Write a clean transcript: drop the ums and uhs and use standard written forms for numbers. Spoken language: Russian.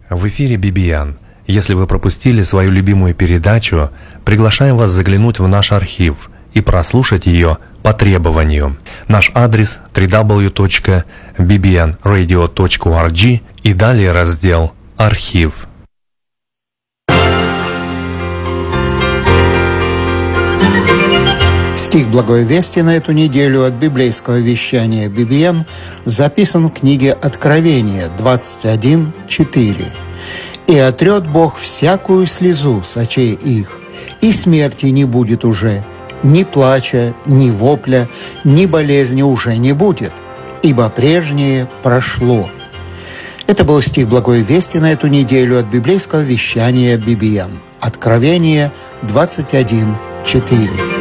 В эфире Бибиян. Если вы пропустили свою любимую передачу, приглашаем вас заглянуть в наш архив и прослушать ее по требованию. Наш адрес www.bbnradio.org и далее раздел «Архив». Стих Благой Вести на эту неделю от библейского вещания Бибиян записан в книге Откровения 21:4. «И отрет Бог всякую слезу с очей их, и смерти не будет уже, ни плача, ни вопля, ни болезни уже не будет, ибо прежнее прошло». Это был стих Благой Вести на эту неделю от библейского вещания Бибиян. Откровение 21:4.